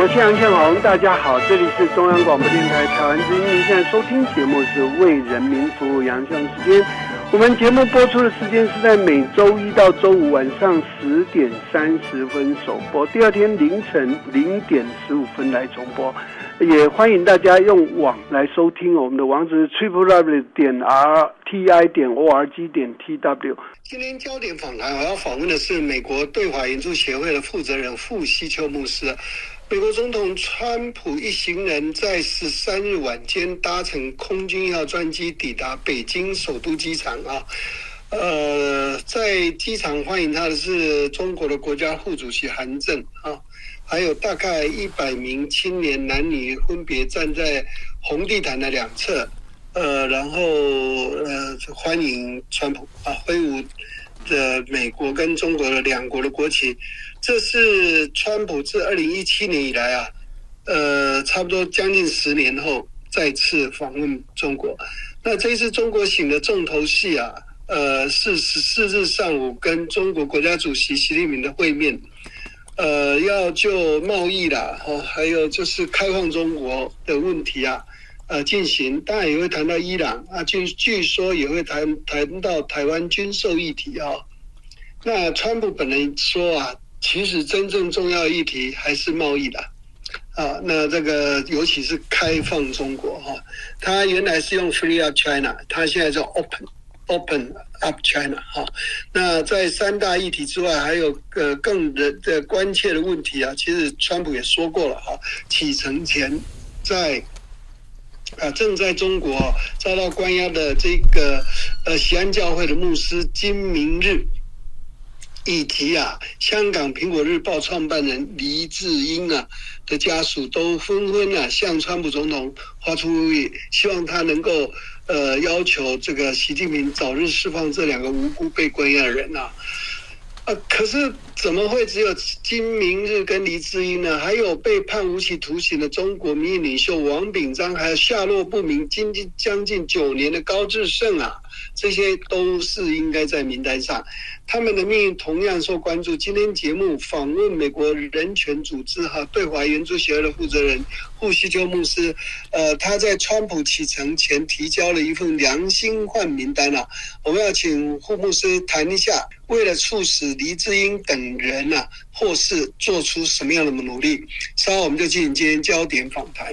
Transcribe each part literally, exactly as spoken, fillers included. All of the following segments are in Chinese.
我是杨宪宏，大家好，这里是中央广播电台台湾之音，您现在收听节目是为人民服务杨宪宏时间。我们节目播出的时间是在每周一到周五晚上十点三十分首播，第二天凌晨零点十五分来重播。也欢迎大家用网来收听，我们的网址是 triple w 点 r t i 点 o r g 点 t w。今天焦点访谈，我要访问的是美国对华援助协会的负责人傅希秋牧师。美国总统川普一行人在十三日晚间搭乘空军一号专机抵达北京首都机场啊。呃，在机场欢迎他的是中国的国家副主席韩正啊。还有大概一百名青年男女分别站在红地毯的两侧，呃，然后呃欢迎川普啊，挥舞的美国跟中国的两国的国旗。这是川普自二零一七年以来啊，呃，差不多将近十年后再次访问中国。那这一次中国行的重头戏啊，呃，是十四日上午跟中国国家主席习近平的会面。呃，要就贸易啦，哦，还有就是开放中国的问题啊，呃，进行，当然也会谈到伊朗啊，据据说也会谈谈到台湾军售议题啊。那川普本人说啊，其实真正重要的议题还是贸易的啊。那这个尤其是开放中国哈，他原来是用 Free Up China， 他现在叫 Open。Open up China 哈，那在三大议题之外，还有呃更的的关切的问题啊。其实川普也说过了哈，启程前在啊正在中国遭到关押的这个呃西安教会的牧师金明日，以及啊香港苹果日报创办人黎智英啊的家属都纷纷啊向川普总统发出呼吁，希望他能够呃要求这个习近平早日释放这两个无辜被关押的人啊。呃，可是怎么会只有金明日跟黎智英呢？还有被判无期徒刑的中国民意领袖王炳章，还有下落不明将近将近九年的高志胜啊，这些都是应该在名单上。他们的命运同样受关注。今天节目访问美国人权组织哈对华援助协会的负责人傅希秋牧师，呃，他在川普启程前提交了一份良心换名单啊。我们要请傅牧师谈一下，为了促使黎智英等人啊，或是做出什么样的努力。稍后我们就进行今天焦点访谈。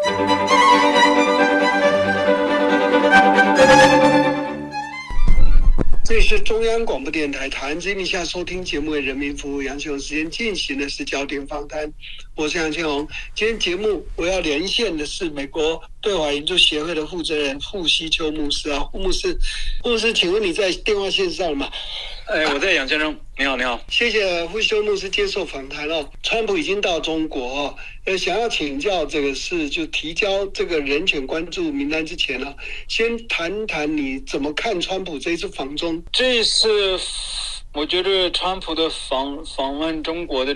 这里是中央广播电台台湾之音，下收听节目为人民服务。杨宪宏时间进行的是焦点访谈，我是杨宪宏。今天节目我要连线的是美国对华援助协会的负责人傅希秋牧师啊，傅牧师，傅牧师，请问你在电话线上吗？ 哎，我在杨先生，你好，你好， 谢谢傅希秋牧师接受访谈哦。川普已经到中国哦，呃，想要请教这个事，就提交这个人权关注名单之前呢、啊，先谈谈你怎么看川普这一次访中？ 这一次我觉得川普的访访问中国的